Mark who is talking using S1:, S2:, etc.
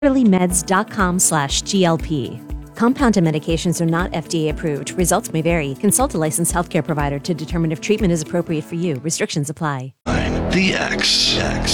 S1: Meds.com/GLP. Compounded medications are not FDA approved. Results may vary. Consult a licensed healthcare provider to determine if treatment is appropriate for you. Restrictions apply.
S2: The X.